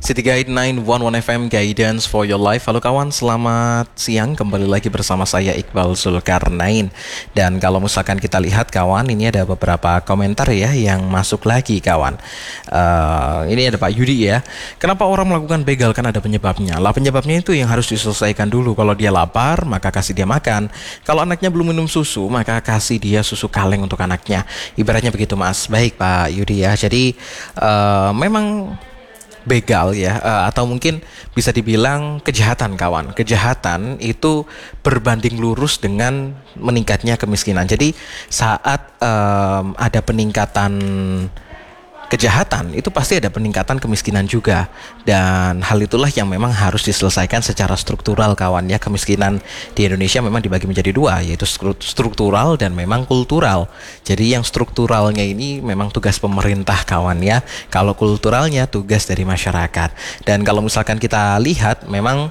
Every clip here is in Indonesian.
City Guide 911 FM Guidance for Your Life. Halo kawan, selamat siang. Kembali lagi bersama saya Iqbal Zulkarnain. Dan kalau misalkan kita lihat kawan, ini ada beberapa komentar ya yang masuk lagi kawan. Ini ada Pak Yudi ya. Kenapa orang melakukan begal? Kan ada penyebabnya. Lah penyebabnya itu yang harus diselesaikan dulu. Kalau dia lapar, maka kasih dia makan. Kalau anaknya belum minum susu, maka kasih dia susu kaleng untuk anaknya. Ibaratnya begitu Mas. Baik Pak Yudi ya. Jadi memang begal ya, atau mungkin bisa dibilang kejahatan kawan. Kejahatan itu berbanding lurus dengan meningkatnya kemiskinan. Jadi saat ada peningkatan kejahatan, itu pasti ada peningkatan kemiskinan juga. Dan hal itulah yang memang harus diselesaikan secara struktural kawan ya. Kemiskinan di Indonesia memang dibagi menjadi dua, yaitu struktural dan memang kultural. Jadi yang strukturalnya ini memang tugas pemerintah kawan ya. Kalau kulturalnya tugas dari masyarakat. Dan kalau misalkan kita lihat memang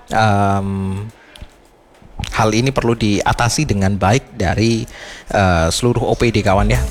hal ini perlu diatasi dengan baik dari seluruh OPD kawan ya.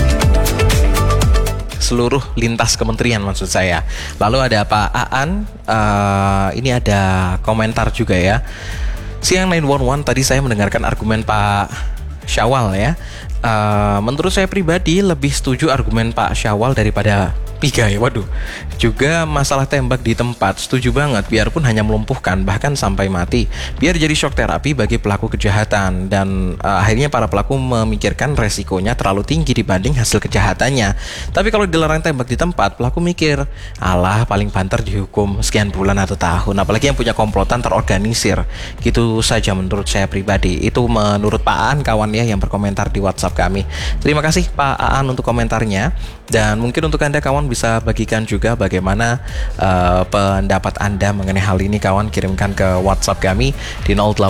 Seluruh lintas kementerian maksud saya. Lalu ada Pak Aan, ini ada komentar juga ya. Siang 911 tadi saya mendengarkan argumen Pak Syawal ya. Menurut saya pribadi lebih setuju argumen Pak Syawal daripada Piga ya. Waduh. Juga masalah tembak di tempat, setuju banget. Biarpun hanya melumpuhkan bahkan sampai mati, biar jadi shock terapi bagi pelaku kejahatan. Dan akhirnya para pelaku memikirkan resikonya terlalu tinggi dibanding hasil kejahatannya. Tapi kalau dilarang tembak di tempat, pelaku mikir, alah paling banter dihukum sekian bulan atau tahun. Apalagi yang punya komplotan terorganisir. Gitu saja menurut saya pribadi. Itu menurut Pak Aan kawan ya yang berkomentar di WhatsApp kami. Terima kasih Pak Aan untuk komentarnya. Dan mungkin untuk Anda kawan bisa bagikan juga bagaimana pendapat Anda mengenai hal ini kawan. Kirimkan ke WhatsApp kami di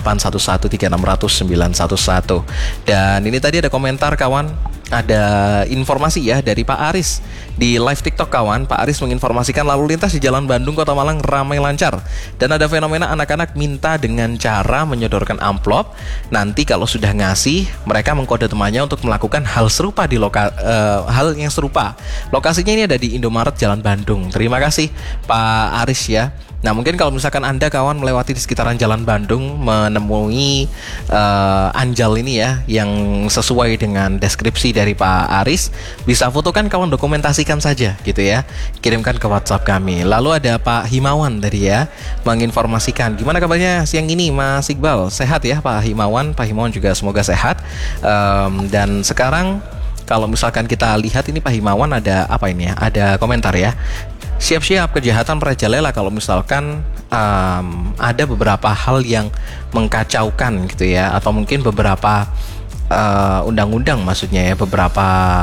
08113600 911. Dan ini tadi ada komentar kawan, ada informasi ya dari Pak Aris di live TikTok kawan. Pak Aris menginformasikan lalu lintas di Jalan Bandung Kota Malang ramai lancar. Dan ada fenomena anak-anak minta dengan cara menyodorkan amplop. Nanti kalau sudah ngasih, mereka mengkode temannya untuk melakukan hal serupa di hal yang serupa. Lokasinya ini ada di Indomaret Jalan Bandung. Terima kasih Pak Aris ya. Nah mungkin kalau misalkan Anda kawan melewati di sekitaran Jalan Bandung, menemui Anjal ini ya yang sesuai dengan deskripsi dari Pak Aris, bisa fotokan kawan, dokumentasikan saja gitu ya, kirimkan ke WhatsApp kami. Lalu ada Pak Himawan tadi ya menginformasikan, gimana kabarnya siang ini Mas Iqbal? Sehat ya Pak Himawan? Pak Himawan juga semoga sehat. Dan sekarang kalau misalkan kita lihat ini Pak Himawan ada apa ini ya? Ada komentar ya. Siap-siap kejahatan merajalela kalau misalkan ada beberapa hal yang mengkacaukan gitu ya, atau mungkin beberapa undang-undang maksudnya ya, beberapa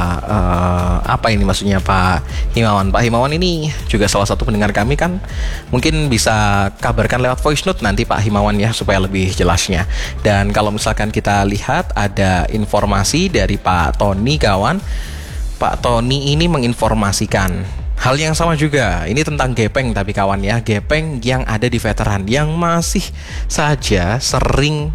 apa ini maksudnya Pak Himawan. Pak Himawan ini juga salah satu pendengar kami kan, mungkin bisa kabarkan lewat voice note nanti Pak Himawan ya supaya lebih jelasnya. Dan kalau misalkan kita lihat ada informasi dari Pak Tony kawan. Pak Tony ini menginformasikan hal yang sama juga. Ini tentang gepeng tapi kawan ya, gepeng yang ada di veteran yang masih saja sering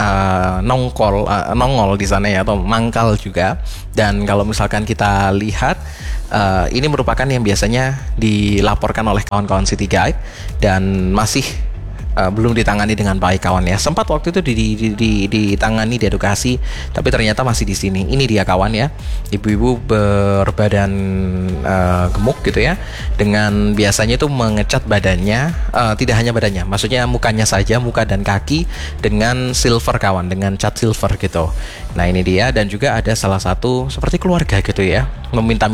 nongol di sana ya, atau mangkal juga. Dan kalau misalkan kita lihat ini merupakan yang biasanya dilaporkan oleh kawan-kawan City Guide dan masih belum ditangani dengan baik kawan ya. Sempat waktu itu ditangani, diedukasi, tapi ternyata masih di sini. Ini dia kawan ya, ibu-ibu berbadan gemuk gitu ya, dengan biasanya itu mengecat badannya, tidak hanya badannya, maksudnya mukanya saja, muka dan kaki dengan silver kawan, dengan cat silver gitu. Nah ini dia. Dan juga ada salah satu seperti keluarga gitu ya, meminta